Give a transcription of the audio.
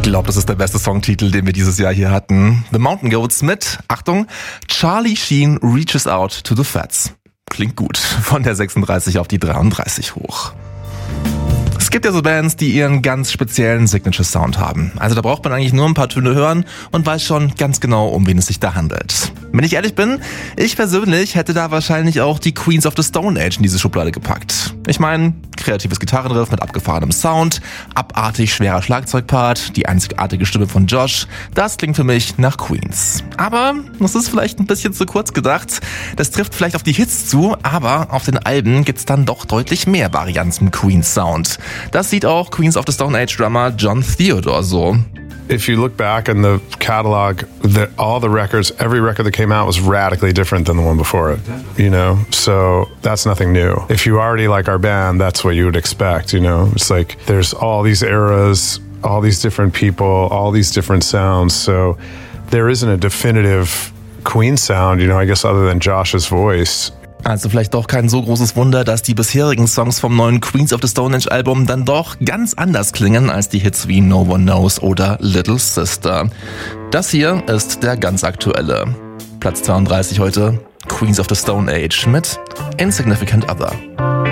glaube, das ist der beste Songtitel, den wir dieses Jahr hier hatten. The Mountain Goats mit, Achtung, Charlie Sheen reaches out to the Fats. Klingt gut. Von der 36 auf die 33 hoch. Es gibt ja so Bands, die ihren ganz speziellen Signature-Sound haben. Also da braucht man eigentlich nur ein paar Töne hören und weiß schon ganz genau, um wen es sich da handelt. Wenn ich ehrlich bin, ich persönlich hätte da wahrscheinlich auch die Queens of the Stone Age in diese Schublade gepackt. Ich meine, kreatives Gitarrenriff mit abgefahrenem Sound, abartig schwerer Schlagzeugpart, die einzigartige Stimme von Josh, das klingt für mich nach Queens. Aber das ist vielleicht ein bisschen zu kurz gedacht. Das trifft vielleicht auf die Hits zu, aber auf den Alben gibt's dann doch deutlich mehr Varianten Queens-Sound. Das sieht auch Queens of the Stone Age Drummer John Theodore so. If you look back in the catalog, all the records, every record that came out was radically different than the one before it, you know? So that's nothing new. If you already like our band, that's what you would expect, you know? It's like there's all these eras, all these different people, all these different sounds. So there isn't a definitive Queen sound, you know, I guess other than Josh's voice. Also vielleicht doch kein so großes Wunder, dass die bisherigen Songs vom neuen Queens of the Stone Age Album dann doch ganz anders klingen als die Hits wie No One Knows oder Little Sister. Das hier ist der ganz aktuelle. Platz 32 heute, Queens of the Stone Age mit Insignificant Other.